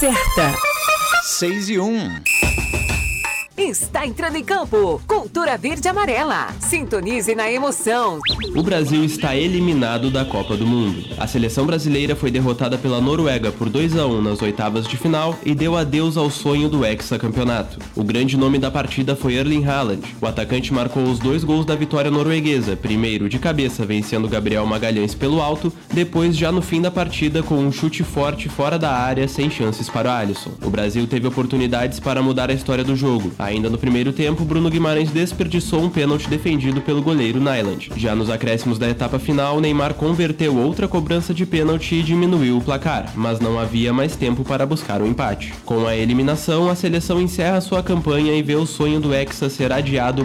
Certa. 6-1. Está entrando em campo. Cultura Verde e Amarela. Sintonize na emoção. O Brasil está eliminado da Copa do Mundo. A seleção brasileira foi derrotada pela Noruega por 2-1 nas oitavas de final e deu adeus ao sonho do hexacampeonato. O grande nome da partida foi Erling Haaland. O atacante marcou os 2 gols da vitória norueguesa, primeiro de cabeça vencendo Gabriel Magalhães pelo alto, depois já no fim da partida com um chute forte fora da área sem chances para o Alisson. O Brasil teve oportunidades para mudar a história do jogo. Ainda no primeiro tempo, Bruno Guimarães desperdiçou um pênalti defendido pelo goleiro Nyland. Já nos acréscimos da etapa final, Neymar converteu outra cobrança de pênalti e diminuiu o placar, mas não havia mais tempo para buscar o empate. Com a eliminação, a seleção encerra sua campanha e vê o sonho do Hexa ser adiado